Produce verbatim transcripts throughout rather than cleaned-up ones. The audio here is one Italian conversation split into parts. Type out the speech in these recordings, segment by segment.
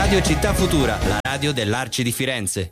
Radio Città Futura, la radio dell'Arci di Firenze.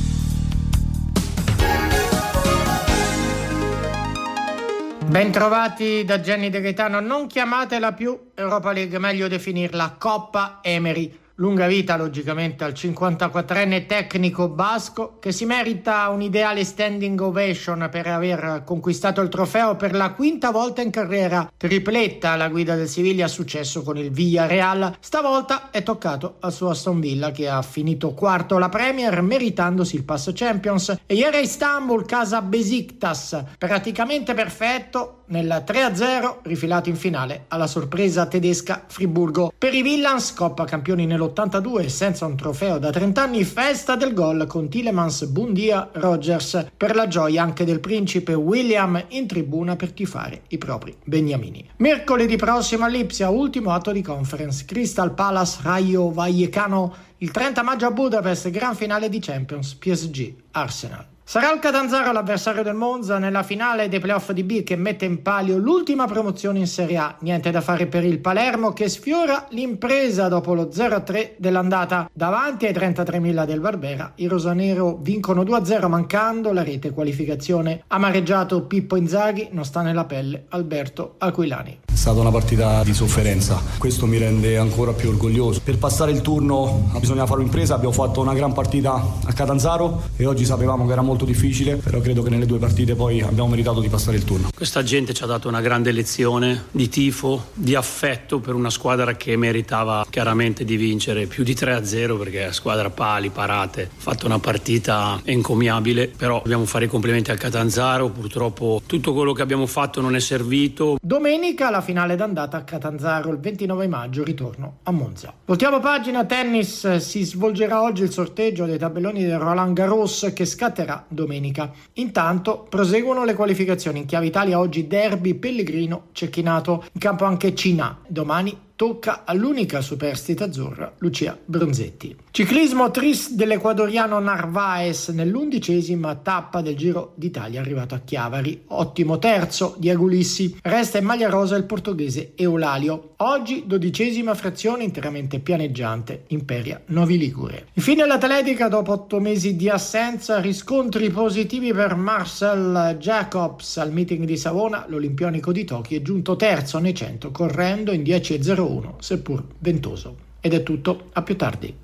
Bentrovati da Gianni De Gaetano. Non chiamatela più Europa League, meglio definirla Coppa Emery. Lunga vita logicamente al cinquantaquattrenne tecnico basco, che si merita un ideale standing ovation per aver conquistato il trofeo per la quinta volta in carriera. Tripletta alla guida del Siviglia, successo con il Villarreal. Stavolta è toccato al suo Aston Villa, che ha finito quarto alla Premier meritandosi il pass Champions, e ieri a Istanbul casa Besiktas, praticamente perfetto nel tre a zero rifilato in finale alla sorpresa tedesca Friburgo. Per i Villans, Coppa Campioni nell'ottantadue, senza un trofeo da trenta anni, festa del gol con Tielemans, Bundia, Rodgers, per la gioia anche del principe William in tribuna per tifare i propri beniamini. Mercoledì prossimo a Lipsia, ultimo atto di conference, Crystal Palace Rayo Vallecano, il trenta maggio a Budapest, gran finale di Champions, P S G Arsenal. Sarà il Catanzaro l'avversario del Monza nella finale dei playoff di B, che mette in palio l'ultima promozione in Serie A. Niente da fare per il Palermo, che sfiora l'impresa dopo lo zero a tre dell'andata. Davanti ai trentatremila del Barbera, i rosanero vincono due a zero mancando la rete qualificazione. Amareggiato Pippo Inzaghi, non sta nella pelle Alberto Aquilani. È stata una partita di sofferenza, questo mi rende ancora più orgoglioso. Per passare il turno bisognava fare un'impresa, abbiamo fatto una gran partita a Catanzaro e oggi sapevamo che era molto difficile, però credo che nelle due partite poi abbiamo meritato di passare il turno. Questa gente ci ha dato una grande lezione di tifo, di affetto per una squadra che meritava chiaramente di vincere più di tre a zero, perché la squadra pali, parate, ha fatto una partita encomiabile, però dobbiamo fare i complimenti al Catanzaro. Purtroppo tutto quello che abbiamo fatto non è servito. Domenica la finale d'andata a Catanzaro, il ventinove maggio ritorno a Monza. Voltiamo pagina tennis, si svolgerà oggi il sorteggio dei tabelloni del Roland Garros, che scatterà domenica. Intanto proseguono le qualificazioni in chiave Italia. Oggi derby Pellegrino Cecchinato, in campo anche Cina. Domani tocca all'unica superstite azzurra, Lucia Bronzetti. Ciclismo tris dell'ecuadoriano Narvaez nell'undicesima tappa del Giro d'Italia, arrivato a Chiavari. Ottimo terzo di Agulissi. Resta in maglia rosa il portoghese Eulalio. Oggi dodicesima frazione interamente pianeggiante, Imperia Novi Ligure. Infine l'atletica, dopo otto mesi di assenza, riscontri positivi per Marcel Jacobs al meeting di Savona. L'olimpionico di Tokyo è giunto terzo nei cento correndo in dieci a zero uno, seppur ventoso. Ed è tutto, a più tardi.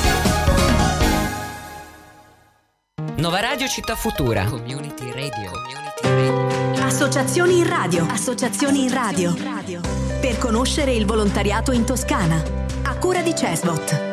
Nova Radio Città Futura. Community Radio. Community Radio. Associazioni in radio. Associazioni in radio. Per conoscere il volontariato in Toscana. A cura di Cesbot.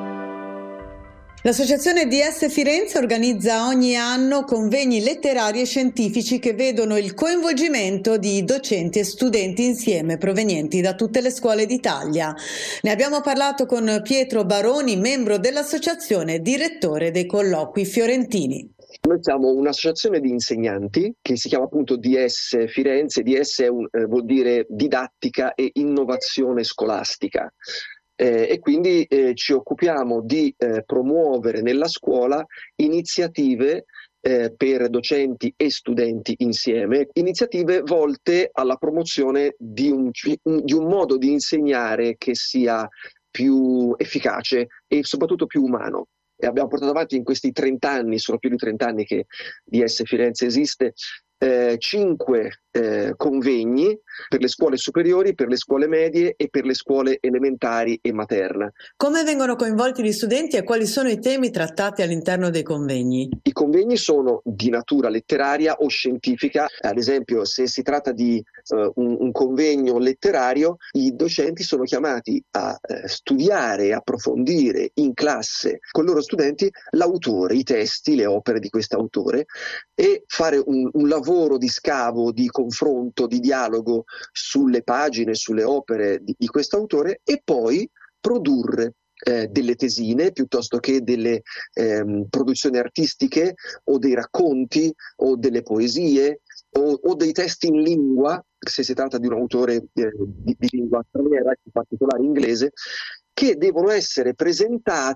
L'associazione D S Firenze organizza ogni anno convegni letterari e scientifici che vedono il coinvolgimento di docenti e studenti insieme provenienti da tutte le scuole d'Italia. Ne abbiamo parlato con Pietro Baroni, membro dell'associazione e direttore dei colloqui fiorentini. Noi siamo un'associazione di insegnanti che si chiama appunto D S Firenze. D S è un, eh, vuol dire didattica e innovazione scolastica. Eh, e quindi eh, ci occupiamo di eh, promuovere nella scuola iniziative eh, per docenti e studenti insieme, iniziative volte alla promozione di un, di un modo di insegnare che sia più efficace e soprattutto più umano. E abbiamo portato avanti in questi trenta anni, sono più di trenta anni che D S Firenze esiste, eh, cinque eh, convegni per le scuole superiori, per le scuole medie e per le scuole elementari e materna. Come vengono coinvolti gli studenti e quali sono i temi trattati all'interno dei convegni? I convegni sono di natura letteraria o scientifica. Ad esempio, se si tratta di uh, un, un convegno letterario, i docenti sono chiamati a uh, studiare e approfondire in classe con i loro studenti l'autore, i testi, le opere di quest'autore, e fare un, un lavoro di scavo, di confronto, di dialogo sulle pagine, sulle opere di, di questo autore, e poi produrre eh, delle tesine piuttosto che delle ehm, produzioni artistiche o dei racconti o delle poesie o, o dei testi in lingua, se si tratta di un autore eh, di, di lingua straniera, in particolare inglese, che devono essere presentate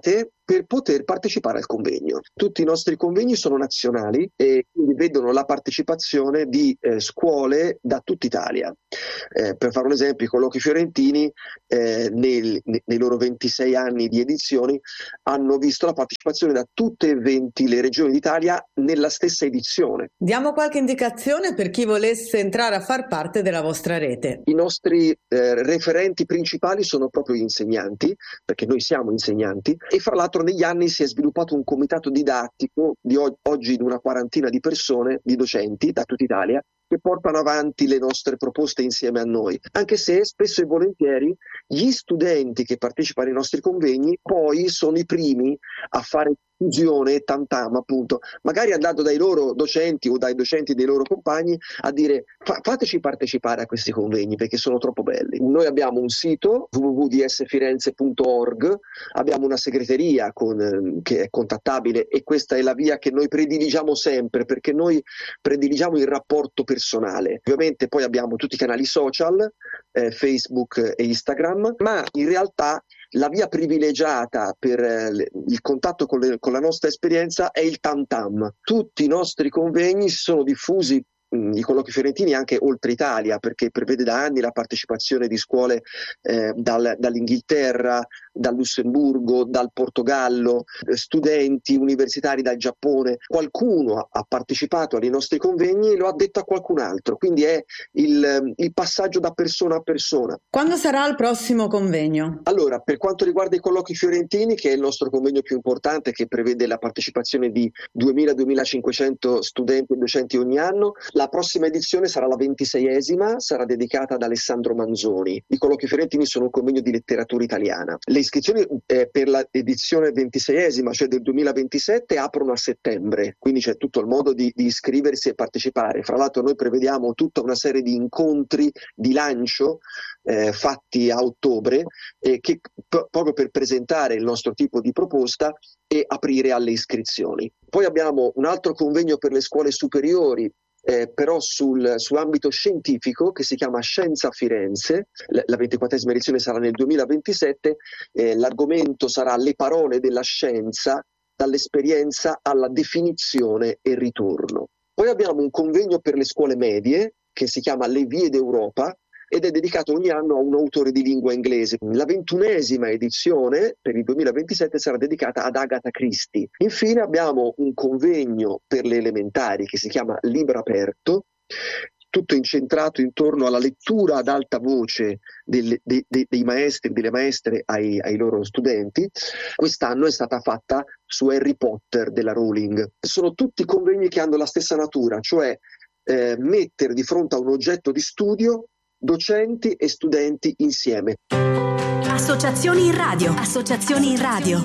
per poter partecipare al convegno. Tutti i nostri convegni sono nazionali e quindi vedono la partecipazione di eh, scuole da tutta Italia. Eh, per fare un esempio, i colloqui fiorentini eh, nel, nei loro ventisei anni di edizioni hanno visto la partecipazione da tutte e venti le regioni d'Italia nella stessa edizione. Diamo qualche indicazione per chi volesse entrare a far parte della vostra rete. I nostri eh, referenti principali sono proprio gli insegnanti, perché noi siamo insegnanti, e fra l'altro negli anni si è sviluppato un comitato didattico di o- oggi di una quarantina di persone, di docenti da tutta Italia, che portano avanti le nostre proposte insieme a noi, anche se spesso e volentieri gli studenti che partecipano ai nostri convegni poi sono i primi a fare fusione e tantam, appunto, magari andando dai loro docenti o dai docenti dei loro compagni a dire fa- fateci partecipare a questi convegni perché sono troppo belli. Noi abbiamo un sito w w w punto d s firenze punto org, abbiamo una segreteria con, eh, che è contattabile, e questa è la via che noi prediligiamo sempre, perché noi prediligiamo il rapporto personale. Ovviamente poi abbiamo tutti i canali social, eh, Facebook e Instagram, ma in realtà la via privilegiata per eh, il contatto con, le, con la nostra esperienza è il tantam. Tutti i nostri convegni si sono diffusi, mh, i colloqui fiorentini, anche oltre Italia, perché prevede da anni la partecipazione di scuole eh, dal, dall'Inghilterra, dal Lussemburgo, dal Portogallo, eh, studenti universitari dal Giappone. Qualcuno ha, ha partecipato ai nostri convegni e lo ha detto a qualcun altro, quindi è il, il passaggio da persona a persona. Quando sarà il prossimo convegno? Allora, per quanto riguarda i colloqui fiorentini, che è il nostro convegno più importante, che prevede la partecipazione di duemila duemilacinquecento studenti e docenti ogni anno, la prossima edizione sarà la ventiseiesima, sarà dedicata ad Alessandro Manzoni. I colloqui fiorentini sono un convegno di letteratura italiana. Le iscrizioni eh, per l'edizione ventiseiesima, cioè del duemilaventisette, aprono a settembre, quindi c'è tutto il modo di, di iscriversi e partecipare. Fra l'altro noi prevediamo tutta una serie di incontri di lancio eh, fatti a ottobre, eh, che p- proprio per presentare il nostro tipo di proposta e aprire alle iscrizioni. Poi abbiamo un altro convegno per le scuole superiori, Eh, però sul, su ambito scientifico, che si chiama Scienza a Firenze. L- la ventiquattresima edizione sarà nel duemilaventisette, eh, l'argomento sarà le parole della scienza dall'esperienza alla definizione e ritorno. Poi abbiamo un convegno per le scuole medie che si chiama Le Vie d'Europa ed è dedicato ogni anno a un autore di lingua inglese. La ventunesima edizione per il duemilaventisette sarà dedicata ad Agatha Christie. Infine abbiamo un convegno per le elementari che si chiama Libro Aperto, tutto incentrato intorno alla lettura ad alta voce delle, dei, dei, dei maestri e delle maestre ai, ai loro studenti. Quest'anno è stata fatta su Harry Potter della Rowling. Sono tutti convegni che hanno la stessa natura, cioè eh, mettere di fronte a un oggetto di studio docenti e studenti insieme. Associazioni in radio. Associazioni in radio.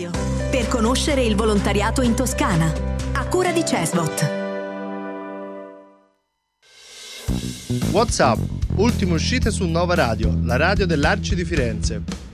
Per conoscere il volontariato in Toscana. A cura di Cesbot. WhatsApp, ultime uscite su Nova Radio, la radio dell'Arci di Firenze.